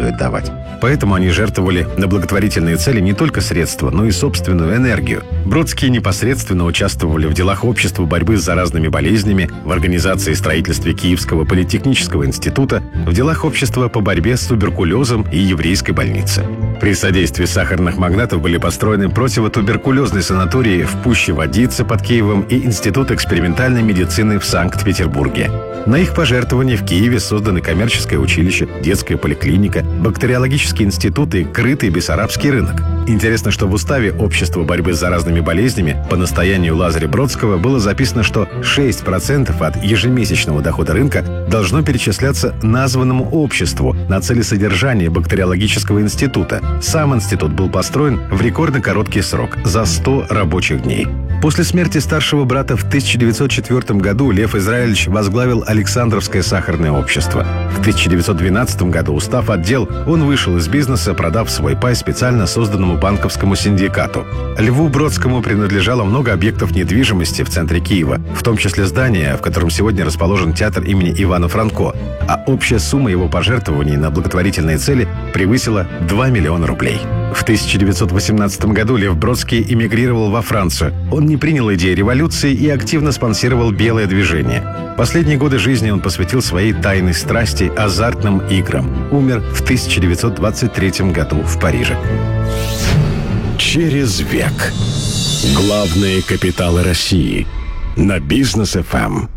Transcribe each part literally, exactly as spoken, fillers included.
следует давать. Поэтому они жертвовали на благотворительные цели не только средства, но и собственную энергию. Бродские непосредственно участвовали в делах общества борьбы с заразными болезнями, в организации и строительстве Киевского политехнического института, в делах общества по борьбе с туберкулезом и еврейской больницы. При содействии сахарных магнатов были построены противотуберкулезные санатории в Пуще-Водице под Киевом и Институт экспериментальной медицины в Санкт-Петербурге. На их пожертвования в Киеве созданы коммерческое училище, детская поликлиника, бактериологический институт и крытый бессарабский рынок. Интересно, что в уставе Общества борьбы с заразными болезнями по настоянию Лазаря Бродского было записано, что шесть процентов от ежемесячного дохода рынка должно перечисляться названному обществу на цели содержания бактериологического института. Сам институт был построен в рекордно короткий срок – за сто рабочих дней. После смерти старшего брата в тысяча девятьсот четвёртом году Лев Израилевич возглавил Александровское сахарное общество. В тысяча девятьсот двенадцатом году, устав отдел, он вышел из бизнеса, продав свой пай специально созданному банковскому синдикату. Льву Бродскому принадлежало много объектов недвижимости в центре Киева, в том числе здание, в котором сегодня расположен театр имени Ивана Франко, а общая сумма его пожертвований на благотворительные цели превысила два миллиона рублей. В тысяча девятьсот восемнадцатом году Лев Бродский эмигрировал во Францию. Он не принял идеи революции и активно спонсировал белое движение. Последние годы жизни он посвятил своей тайной страсти азартным играм. Умер в тысяча девятьсот двадцать третьем году в Париже. Через век. Главные капиталы России. На Бизнес эф эм.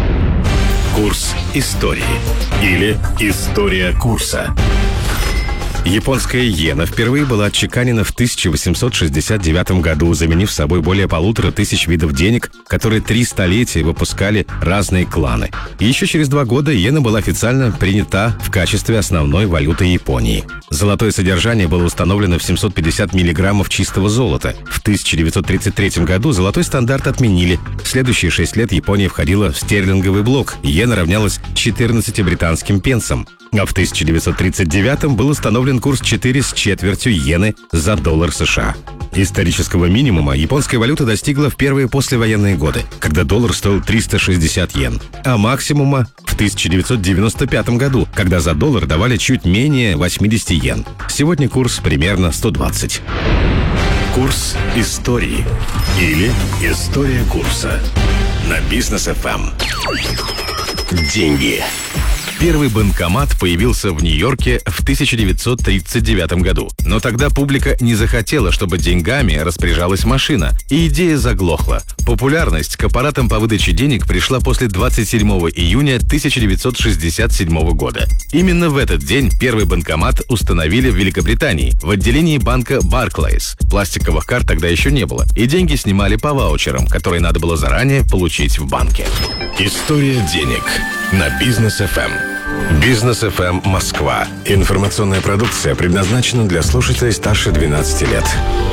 Курс истории. Или история курса. Японская иена впервые была отчеканена в тысяча восемьсот шестьдесят девятом году, заменив собой более полутора тысяч видов денег, которые три столетия выпускали разные кланы. И еще через два года иена была официально принята в качестве основной валюты Японии. Золотое содержание было установлено в семьсот пятьдесят миллиграммов чистого золота. В тысяча девятьсот тридцать третьем году золотой стандарт отменили. В следующие шесть лет Япония входила в стерлинговый блок. Иена равнялась четырнадцати британским пенсам. А в тысяча девятьсот тридцать девятом был установлен курс четыре с четвертью иены за доллар США. Исторического минимума японская валюта достигла в первые послевоенные годы, когда доллар стоил триста шестьдесят йен, а максимума в тысяча девятьсот девяносто пятом году, когда за доллар давали чуть менее восемьдесят йен. Сегодня курс примерно сто двадцать. Курс истории. Или история курса. На Бизнес эф эм. Деньги. Первый банкомат появился в Нью-Йорке в тысяча девятьсот тридцать девятом году. Но тогда публика не захотела, чтобы деньгами распоряжалась машина, и идея заглохла. Популярность к аппаратам по выдаче денег пришла после двадцать седьмого июня тысяча девятьсот шестьдесят седьмого года. Именно в этот день первый банкомат установили в Великобритании, в отделении банка Barclays. Пластиковых карт тогда еще не было, и деньги снимали по ваучерам, которые надо было заранее получить в банке. История денег на Бизнес эф эм. Бизнес эф эм Москва. Информационная продукция предназначена для слушателей старше двенадцати лет.